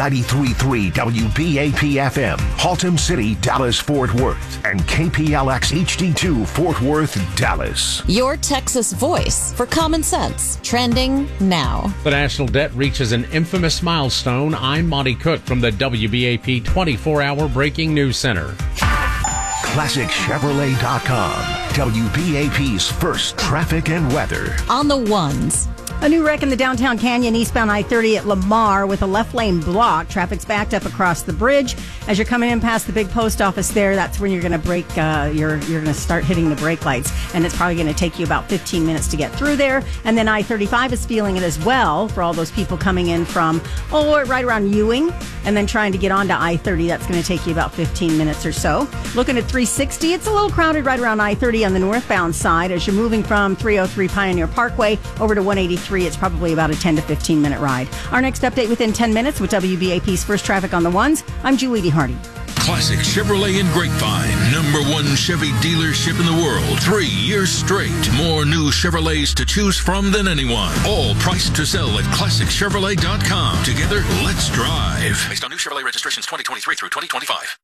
93.3 WBAP-FM, Haltom City, Dallas, Fort Worth, and KPLX HD2, Fort Worth, Dallas. Your Texas voice for common sense. Trending now. The national debt reaches an infamous milestone. I'm Monty Cook from the WBAP 24-hour Breaking News Center. ClassicChevrolet.com, WBAP's first traffic and weather. On the ones. A new wreck in the downtown canyon, eastbound I-30 at Lamar with a left lane blocked. Traffic's backed up across the bridge. As you're coming in past the big post office there, that's when you're going to break, you're going to start hitting the brake lights. And it's probably going to take you about 15 minutes to get through there. And then I-35 is feeling it as well for all those people coming in from, right around Ewing and then trying to get onto I-30. That's going to take you about 15 minutes or so. Looking at 360, it's a little crowded right around I-30 on the northbound side. As you're moving from 303 Pioneer Parkway over to 183, it's probably about a 10 to 15 minute ride. Our next update within 10 minutes with WBAP's First Traffic on the Ones. I'm Julie D. Hardy. Classic Chevrolet in Grapevine, #1 Chevy dealership in the world. 3 years straight. More new Chevrolets to choose from than anyone. All priced to sell at ClassicChevrolet.com. Together, let's drive. Based on new Chevrolet registrations 2023 through 2025.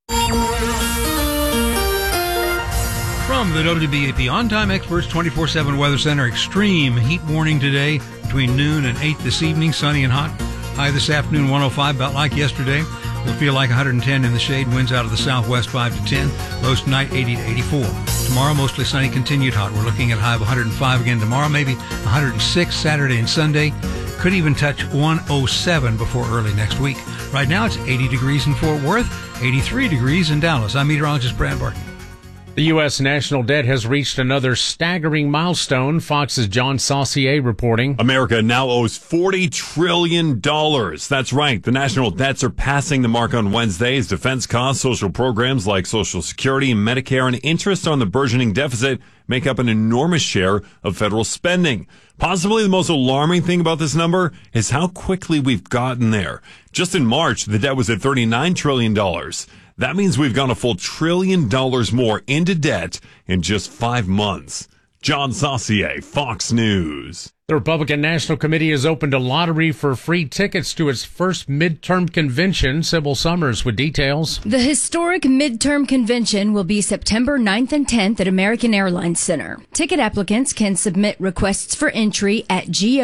From the WBAP On-Time Experts 24/7 Weather Center, extreme heat warning today between noon and 8 this evening. Sunny and hot. High this afternoon 105, about like yesterday. Will feel like 110 in the shade. Winds out of the southwest 5 to 10. Lows tonight 80 to 84. Tomorrow mostly sunny, continued hot. We're looking at a high of 105 again tomorrow, maybe 106 Saturday and Sunday. Could even touch 107 before early next week. Right now it's 80 degrees in Fort Worth, 83 degrees in Dallas. I'm meteorologist Brad Barton. The U.S. national debt has reached another staggering milestone. Fox's John Saucier reporting. America now owes $40 trillion. That's right. The national debt surpassing the mark on Wednesday as defense costs, social programs like Social Security and Medicare, and interest on the burgeoning deficit make up an enormous share of federal spending. Possibly the most alarming thing about this number is how quickly we've gotten there. Just in March, the debt was at $39 trillion. That means we've gone a full $1 trillion more into debt in just 5 months. John Saucier, Fox News. The Republican National Committee has opened a lottery for free tickets to its first midterm convention. Sybil Summers with details. The historic midterm convention will be September 9th and 10th at American Airlines Center. Ticket applicants can submit requests for entry at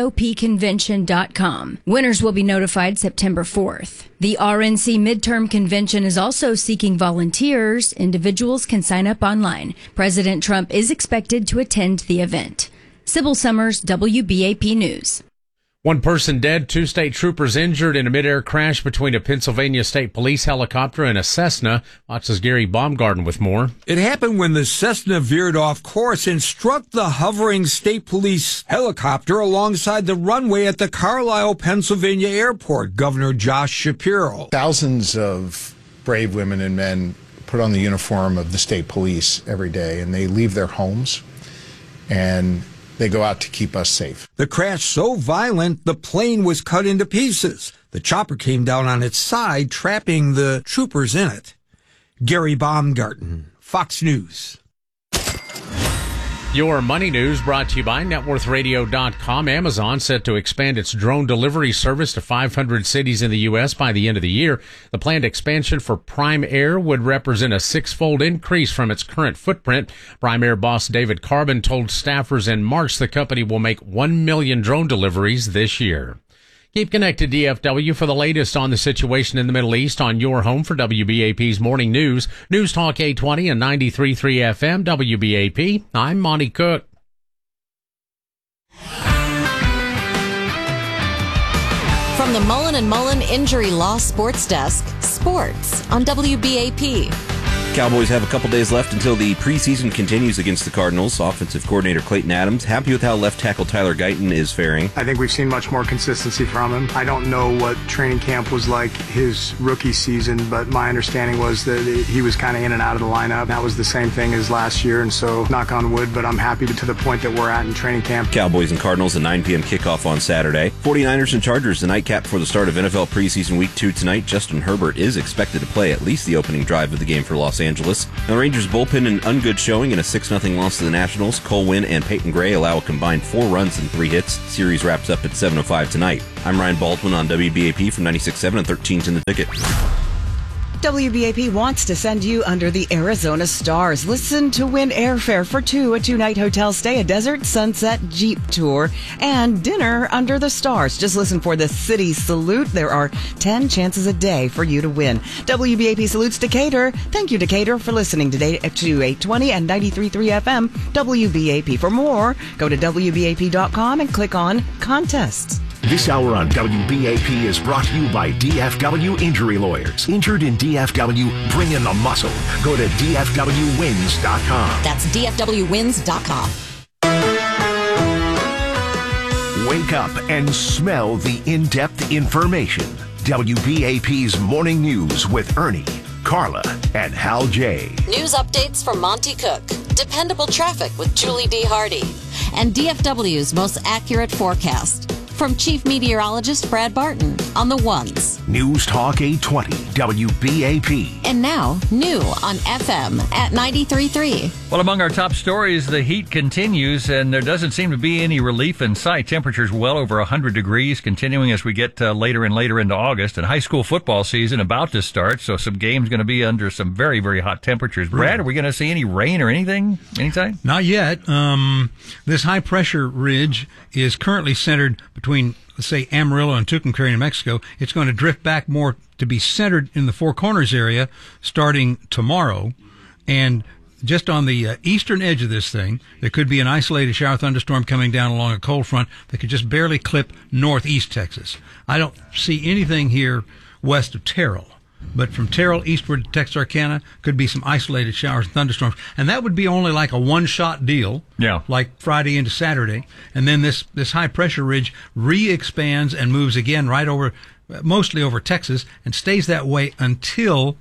gopconvention.com. Winners will be notified September 4th. The RNC midterm convention is also seeking volunteers. Individuals can sign up online. President Trump is expected to attend the event. Sybil Summers, WBAP News. 1 person dead, 2 state troopers injured in a midair crash between a Pennsylvania State Police helicopter and a Cessna. Fox's Gary Baumgarten with more. It happened when the Cessna veered off course and struck the hovering State Police helicopter alongside the runway at the Carlisle, Pennsylvania airport. Governor Josh Shapiro. Thousands of brave women and men put on the uniform of the State Police every day, and they leave their homes and they go out to keep us safe. The crash so violent, the plane was cut into pieces. The chopper came down on its side, trapping the troopers in it. Gary Baumgarten, Fox News. Your money news brought to you by NetworthRadio.com. Amazon set to expand its drone delivery service to 500 cities in the U.S. by the end of the year. The planned expansion for Prime Air would represent a 6-fold increase from its current footprint. Prime Air boss David Carbon told staffers in March the company will make 1 million drone deliveries this year. Keep connected, DFW, for the latest on the situation in the Middle East on your home for WBAP's Morning News. News Talk 820 and 93.3 FM, WBAP. I'm Monty Cook. From the Mullen & Mullen Injury Law Sports Desk, sports on WBAP. Cowboys have a couple days left until the preseason continues against the Cardinals. Offensive coordinator Clayton Adams happy with how left tackle Tyler Guyton is faring. I think we've seen much more consistency from him. I don't know what training camp was like his rookie season, but my understanding was that he was kind of in and out of the lineup. That was the same thing as last year, and so knock on wood, but I'm happy to the point that we're at in training camp. Cowboys and Cardinals, a 9 p.m. kickoff on Saturday. 49ers and Chargers, the nightcap for the start of NFL preseason week 2 tonight. Justin Herbert is expected to play at least the opening drive of the game for Los Angeles. Now, the Rangers bullpen an ungood showing in a 6-0 loss to the Nationals. Cole Winn and Peyton Gray allow a combined 4 runs and 3 hits. Series wraps up at 7:05 tonight. I'm Ryan Baldwin on WBAP from 96.7 and 13's in the Ticket. WBAP wants to send you under the Arizona stars. Listen to win airfare for 2, a 2-night hotel stay, a desert sunset Jeep tour, and dinner under the stars. Just listen for the city salute. There are 10 chances a day for you to win. WBAP salutes Decatur. Thank you, Decatur, for listening today to 820 and 93.3 FM WBAP. For more, go to WBAP.com and click on contests. This hour on WBAP is brought to you by DFW Injury Lawyers. Injured in DFW, bring in the muscle. Go to DFWwins.com. That's DFWwins.com. Wake up and smell the in-depth information. WBAP's Morning News with Ernie, Carla, and Hal J. News updates from Monty Cook. Dependable traffic with Julie D. Hardy. And DFW's most accurate forecast. From Chief Meteorologist Brad Barton on the ones. News Talk 820 WBAP. And now, new on FM at 93.3. Well, among our top stories, the heat continues, and there doesn't seem to be any relief in sight. Temperatures well over 100 degrees, continuing as we get later and later into August. And high school football season about to start, so some games going to be under some very, very hot temperatures. Brad, are we going to see any rain or anything anytime? Not yet. This high-pressure ridge is currently centered between, let's say, Amarillo and Tucumcari, New Mexico. It's going to drift back more to be centered in the Four Corners area starting tomorrow. And just on the eastern edge of this thing, there could be an isolated shower thunderstorm coming down along a cold front that could just barely clip northeast Texas. I don't see anything here west of Terrell. But from Terrell eastward to Texarkana could be some isolated showers and thunderstorms. And that would be only like a one-shot deal, like Friday into Saturday. And then this high-pressure ridge re-expands and moves again right over, mostly over Texas, and stays that way until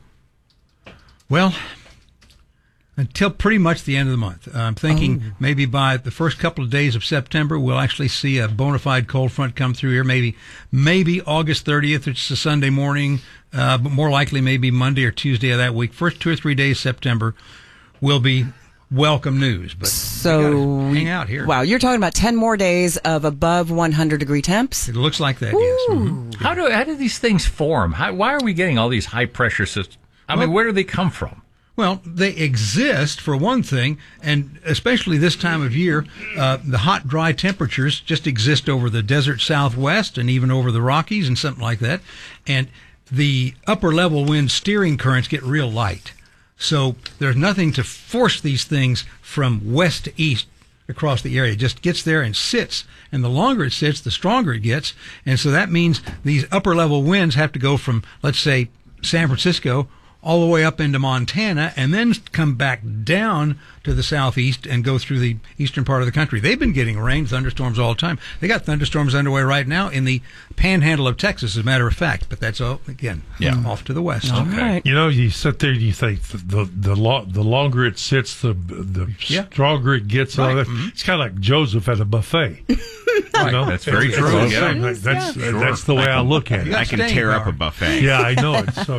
pretty much the end of the month. I'm thinking maybe by the first couple of days of September, we'll actually see a bona fide cold front come through here. Maybe August 30th, which is a Sunday morning, but more likely maybe Monday or Tuesday of that week. First 2 or 3 days September will be welcome news. But so hang out here. Wow, you're talking about 10 more days of above 100-degree temps? It looks like that, yes. Mm-hmm. How do these things form? Why are we getting all these high-pressure systems? I mean, where do they come from? Well, they exist, for one thing, and especially this time of year, the hot, dry temperatures just exist over the desert southwest and even over the Rockies and something like that. And the upper-level wind steering currents get real light. So there's nothing to force these things from west to east across the area. It just gets there and sits. And the longer it sits, the stronger it gets. And so that means these upper-level winds have to go from, let's say, San Francisco all the way up into Montana, and then come back down to the southeast and go through the eastern part of the country. They've been getting rain, thunderstorms all the time. They got thunderstorms underway right now in the panhandle of Texas, as a matter of fact. But that's all, again, off to the west. Okay. You know, you sit there and you think the longer it sits, the stronger it gets. Right. It's kind of like Joseph at a buffet. Right. You know? That's very true. That's the way I look at it. I can tear up a buffet. Yeah, I know it. So,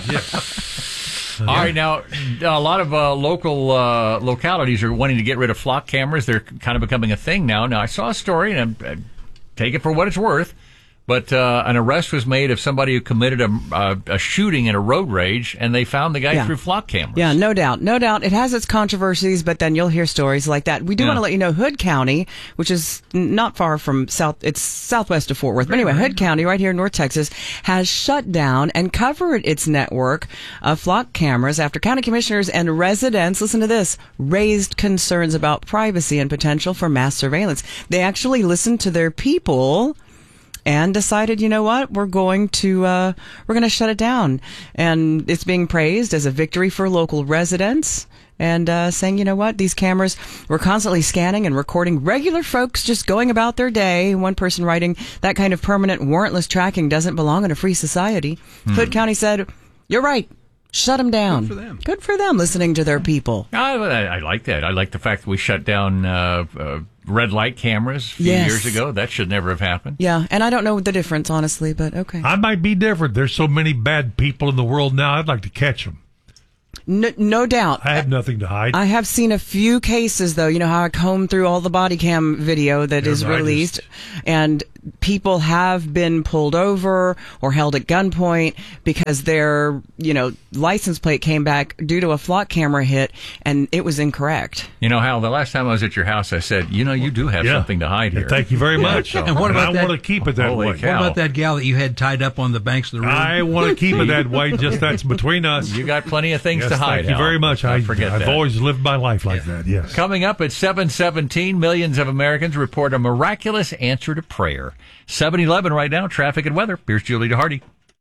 All right, now a lot of local localities are wanting to get rid of flock cameras. They're kind of becoming a thing now. Now, I saw a story, and take it for what it's worth, but an arrest was made of somebody who committed a shooting in a road rage, and they found the guy through flock cameras. Yeah, no doubt. No doubt. It has its controversies, but then you'll hear stories like that. We do want to let you know Hood County, which is not far from it's southwest of Fort Worth. But anyway, Hood County, right here in North Texas, has shut down and covered its network of flock cameras after county commissioners and residents, listen to this, raised concerns about privacy and potential for mass surveillance. They actually listened to their people and decided, you know what, we're going to shut it down. And it's being praised as a victory for local residents and saying, you know what, these cameras, we're constantly scanning and recording regular folks just going about their day. One person writing, that kind of permanent warrantless tracking doesn't belong in a free society. Hood County said, you're right. Shut them down. Good for them. Good for them, listening to their people. I like that. I like the fact that we shut down red light cameras a few years ago. That should never have happened. Yeah, and I don't know the difference, honestly, but okay. I might be different. There's so many bad people in the world now, I'd like to catch them. No doubt. I have nothing to hide. I have seen a few cases, though. You know how I combed through all the body cam video that is released, and people have been pulled over or held at gunpoint because their, license plate came back due to a flock camera hit, and it was incorrect. You know, Hal, the last time I was at your house, I said, you do have something to hide here. Thank you very much. So, and what about that? I want to keep it that way. What about that gal that you had tied up on the banks of the river? I want to keep it that way. Just that's between us. You got plenty of things to hide. Thank you very much. I've always lived my life like that. Yes. Coming up at 7:17, millions of Americans report a miraculous answer to prayer. 7-11 right now. Traffic and weather. Here's Julie DeHardy.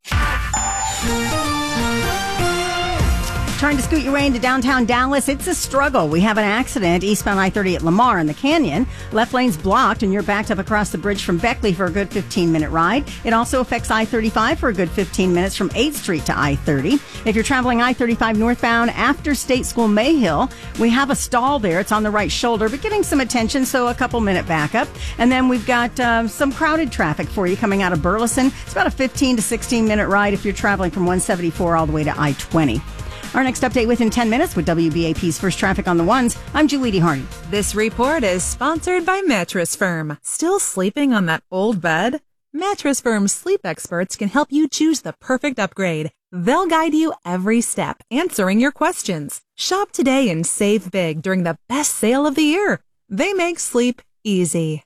Trying to scoot your way into downtown Dallas, it's a struggle. We have an accident eastbound I-30 at Lamar in the Canyon. Left lane's blocked, and you're backed up across the bridge from Beckley for a good 15-minute ride. It also affects I-35 for a good 15 minutes from 8th Street to I-30. If you're traveling I-35 northbound after State School Mayhill, we have a stall there. It's on the right shoulder, but getting some attention, so a couple-minute backup. And then we've got some crowded traffic for you coming out of Burleson. It's about a 15 to 16-minute ride if you're traveling from 174 all the way to I-20. Our next update within 10 minutes with WBAP's First Traffic on the Ones. I'm Julie DeHardy. This report is sponsored by Mattress Firm. Still sleeping on that old bed? Mattress Firm's sleep experts can help you choose the perfect upgrade. They'll guide you every step, answering your questions. Shop today and save big during the best sale of the year. They make sleep easy.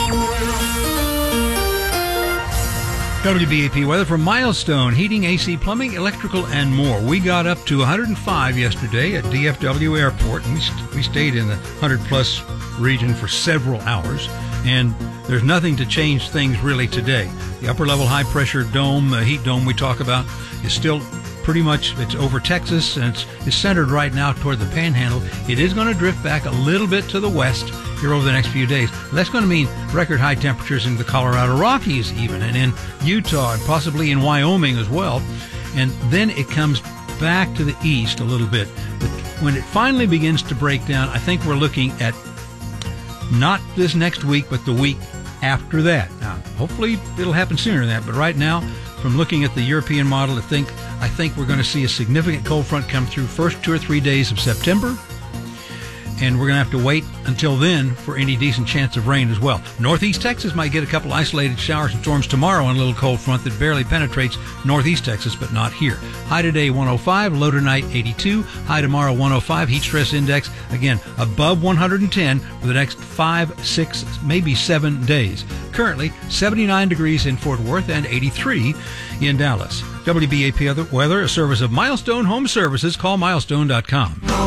WBAP weather from Milestone, heating, AC, plumbing, electrical, and more. We got up to 105 yesterday at DFW Airport, and we stayed in the 100-plus region for several hours, and there's nothing to change things really today. The upper-level high-pressure dome, heat dome we talk about, is still pretty much, it's over Texas, and it's centered right now toward the Panhandle. It is going to drift back a little bit to the west here over the next few days. That's going to mean record high temperatures in the Colorado Rockies even, and in Utah, and possibly in Wyoming as well. And then it comes back to the east a little bit. But when it finally begins to break down, I think we're looking at not this next week, but the week after that. Now, hopefully it'll happen sooner than that, but right now, from looking at the European model, I think we're going to see a significant cold front come through first 2 or 3 days of September, and we're going to have to wait until then for any decent chance of rain as well. Northeast Texas might get a couple isolated showers and storms tomorrow on a little cold front that barely penetrates northeast Texas, but not here. High today 105, low tonight 82, high tomorrow 105, heat stress index again above 110 for the next 5, 6, maybe 7 days. Currently 79 degrees in Fort Worth and 83 in Dallas. WBAP weather, a service of Milestone Home Services. Call milestone.com.